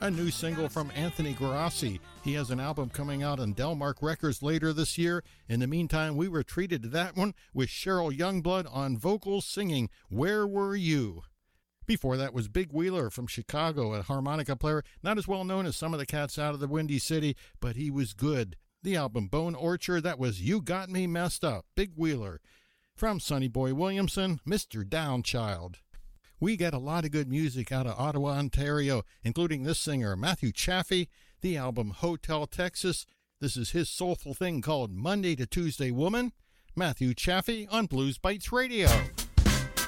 a new single from Anthony Grassi. He has an album coming out on Delmark Records later this year. In the meantime, we were treated to that one with Cheryl Youngblood on vocals singing Where Were You? Before that was Big Wheeler from Chicago, a harmonica player, not as well known as some of the cats out of the Windy City, but he was good. The album Bone Orchard, that was You Got Me Messed Up, Big Wheeler. From Sonny Boy Williamson, Mr. Downchild. We get a lot of good music out of Ottawa, Ontario, including this singer, Matthew Chaffee, the album Hotel Texas. This is his soulful thing called Monday to Tuesday Woman. Matthew Chaffee on Blues Bites Radio.